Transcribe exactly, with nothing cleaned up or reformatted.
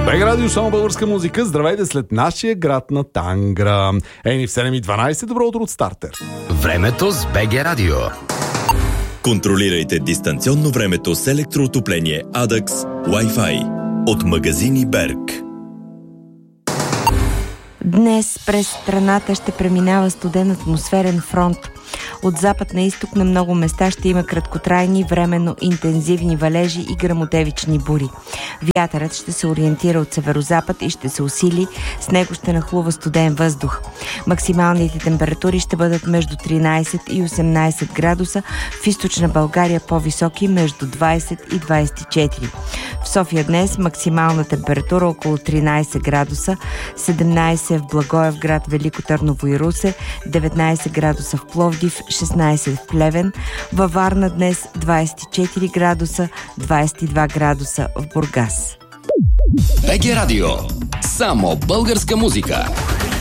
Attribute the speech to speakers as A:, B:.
A: БГ Радио, само българска музика. Здравейте след нашия град на Тангра. Ени в седем и дванайсет, добро утро от Стартер.
B: Времето с БГ Радио.
C: Контролирайте дистанционно времето с електроотопление Адакс Wi-Fi от магазини Берг.
D: Днес през страната ще преминава студен атмосферен фронт. От запад на изток на много места ще има краткотрайни, временно интензивни валежи и гръмотевични бури. Вятърът ще се ориентира от северозапад и ще се усили, с него ще нахлува студен въздух. Максималните температури ще бъдат между тринайсет и осемнайсет градуса, в източна България по-високи между двайсет и двайсет и четири. В София днес максимална температура около тринайсет градуса, седемнайсет в Благоевград, Велико Търново и Русе, деветнайсет градуса в Пловдив, шестнайсет в Плевен, във Варна днес двайсет и четири градуса, двайсет и два градуса в Бургас.
B: БГ Радио. Само българска музика.